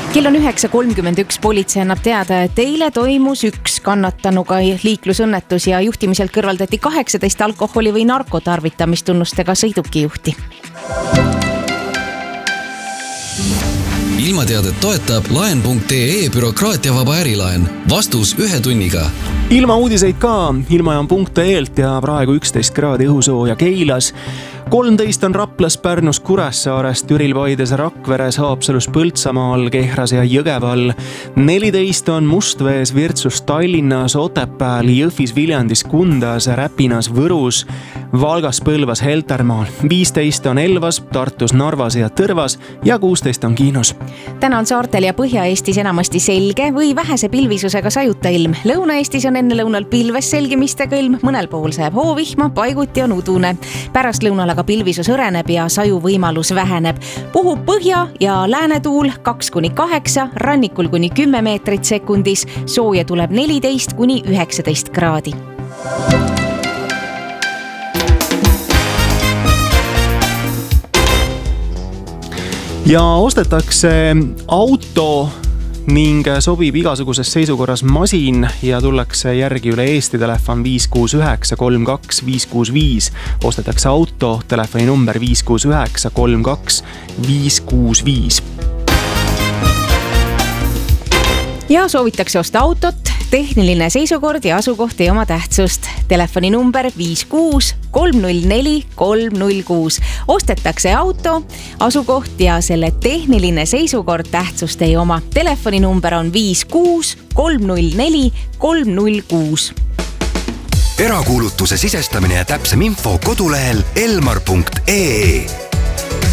Kell on 9.31, politsei annab teada, et eile toimus üks kannatanuga liiklusõnnetus ja juhtimiselt kõrvaldati 18 alkoholi või narkotarvitamistunnustega sõidukijuhti. Ilmateadet toetab laen.ee bürokraatiavaba ärilaen. Vastus 1 tunniga. Ilma uudiseid ka ilmajaam.ee-lt ja praegu 11 kraadi õhusooja Keilas. 13 on Raplas, Pärnus, Kuressaares, Türil, Paides, Rakveres, Haapsalus, Põltsamaal, Kehras ja Jõgeval. 14 on Mustvees, Virtsus, Tallinnas, Otepääl, Jõhvis, Viljandis, Kundas, Räpinas, Võrus, Valgas, Põlvas, Heltermaal. 15 on Elvas, Tartus, Narvas ja Tõrvas ja 16 on Kiinus. Täna on saartel ja Põhja-Eestis enamasti selge või vähese pilvisusega sajuta ilm. Lõuna-Eestis on enne lõunal pilves selgimistega ilm, mõnel pool sajab hoovihma, paiguti on udune. Pärast lõunal aga pilvisus õreneb ja saju võimalus väheneb. Puhub põhja ja läänetuul 2-8, rannikul kuni 10 meetrit sekundis, sooja tuleb 14-19 kraadi. Ja ostetakse auto ning sobib igasuguses seisukorras masin ja tullakse järgi üle Eesti. Telefon 569 32 565. Ostetakse auto, telefoni number 569 32 565. Ja soovitakse osta autot, tehniline seisukord ja asukoht ei oma tähtsust. Telefoni number 56 304 306. Ostetakse auto, asukoht ja selle tehniline seisukord tähtsust ei oma. Telefoni number on 56 304 306. Erakuulutuse sisestamine ja täpsem info kodulehel elmar.ee.